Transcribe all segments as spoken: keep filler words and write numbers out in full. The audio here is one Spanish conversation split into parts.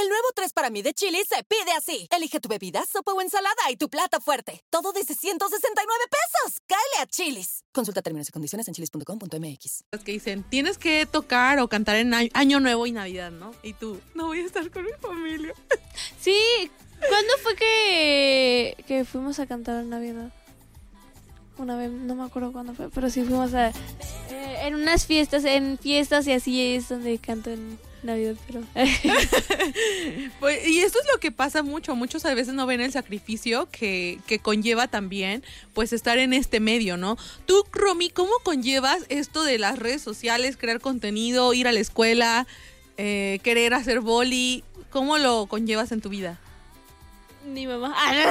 El nuevo tres para mí de Chili's se pide así. Elige tu bebida, sopa o ensalada y tu plato fuerte. Todo desde ciento sesenta y nueve pesos. ¡Cáele a Chili's! Consulta términos y condiciones en chilis punto com punto m x. Los que dicen, tienes que tocar o cantar en Año Nuevo y Navidad, ¿no? Y tú, no voy a estar con mi familia. Sí, ¿cuándo fue que, que fuimos a cantar en Navidad? Una vez, no me acuerdo cuándo fue, pero sí fuimos a... Eh, en unas fiestas, en fiestas y así es donde canto en Navidad, pero... Pues, y esto es lo que pasa mucho, muchos a veces no ven el sacrificio que, que conlleva también, pues, estar en este medio, ¿no? Tú, Romy, ¿cómo conllevas esto de las redes sociales, crear contenido, ir a la escuela, eh, querer hacer boli? ¿Cómo lo conllevas en tu vida? Ni mamá. Ah, no.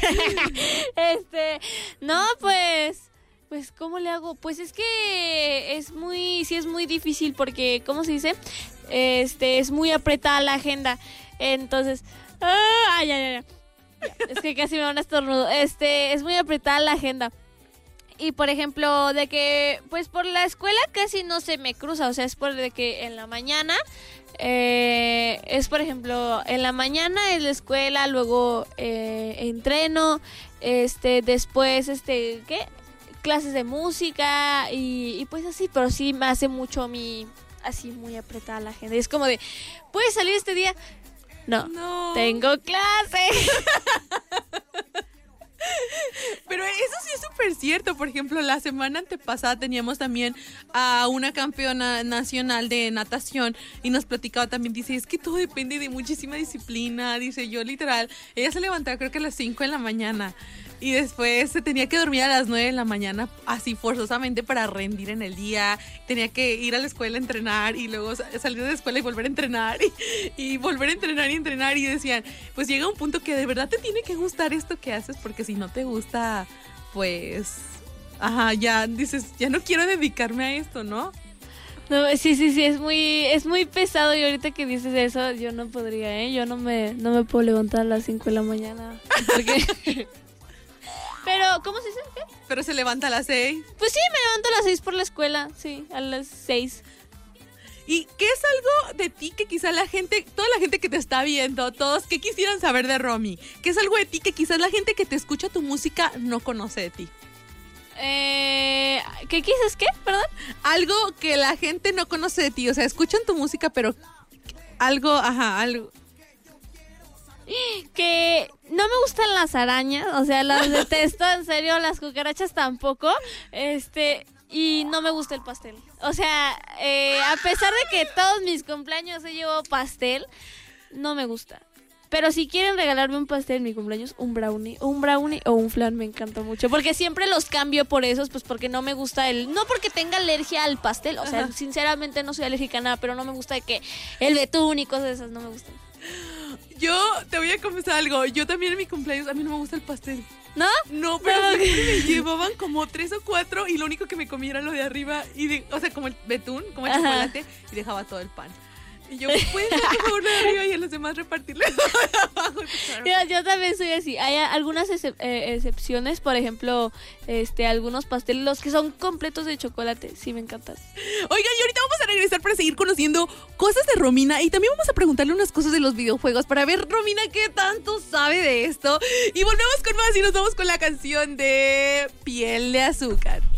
este, no, pues, pues, ¿cómo le hago? Pues es que es muy, sí es muy difícil porque, ¿cómo se dice? Este, es muy apretada la agenda. Entonces, ah, ya, ya, ya. Es que casi me van a estornudo. Este, es muy apretada la agenda. Y por ejemplo, de que, pues por la escuela casi no se me cruza, o sea, es por de que en la mañana, eh, es por ejemplo, en la mañana es la escuela, luego eh, entreno, este, después, este, ¿qué? Clases de música y, y pues así, pero sí me hace mucho mi, así muy apretada la agenda. Y es como de, ¿puedes salir este día? No, no. Tengo clase. Pero eso sí es súper cierto. Por ejemplo, la semana antepasada teníamos también a una campeona nacional de natación y nos platicaba también, dice, es que todo depende de muchísima disciplina. Dice, yo literal, ella se levantaba creo que a las cinco de la mañana y después se tenía que dormir a las nueve de la mañana así forzosamente para rendir en el día. Tenía que ir a la escuela a entrenar y luego salir de la escuela y volver a entrenar y, y volver a entrenar y entrenar. Y decían, pues llega un punto que de verdad te tiene que gustar esto que haces, porque si no te gusta, pues, ajá, ya dices, ya no quiero dedicarme a esto, ¿no? No, sí, sí, sí, es muy, es muy pesado y ahorita que dices eso, yo no podría, ¿eh? Yo no me, no me puedo levantar a las cinco de la mañana. Porque... Pero, ¿cómo se dice? ¿Qué? Pero se levanta a las seis. Pues sí, me levanto a las seis por la escuela, sí, a las seis. ¿Y qué es algo de ti que quizá la gente, toda la gente que te está viendo, todos, que quisieran saber de Romy? ¿Qué es algo de ti que quizás la gente que te escucha tu música no conoce de ti? Eh, ¿Qué quieres? ¿Qué? ¿Perdón? Algo que la gente no conoce de ti, o sea, escuchan tu música, pero algo, ajá, algo... Que no me gustan las arañas, o sea, las detesto, en serio, las cucarachas tampoco, este, y no me gusta el pastel. O sea, eh, a pesar de que todos mis cumpleaños he llevado pastel, no me gusta. Pero si quieren regalarme un pastel en mi cumpleaños, un brownie, un brownie o un flan me encanta mucho, porque siempre los cambio por esos, pues porque no me gusta el, no porque tenga alergia al pastel, o sea, ajá, sinceramente no soy alérgica a nada, pero no me gusta de que el betún y cosas de esas no me gustan. Yo te voy a confesar algo. Yo también en mi cumpleaños, a mí no me gusta el pastel. ¿No? No, pero no, siempre me llevaban como tres o cuatro y lo único que me comía era lo de arriba. Y de, o sea, como el betún, como el ajá, chocolate, y dejaba todo el pan. Y yo, ¿puedes dar por favor de arriba y a los demás repartirle de abajo? Claro. Yo, yo también soy así. Hay algunas excep- eh, excepciones, por ejemplo, este, algunos pasteles, los que son completos de chocolate, sí me encantan. Oigan, y ahorita vamos a regresar para seguir conociendo cosas de Romina y también vamos a preguntarle unas cosas de los videojuegos para ver, Romina, qué tanto sabe de esto. Y volvemos con más y nos vamos con la canción de Piel de Azúcar.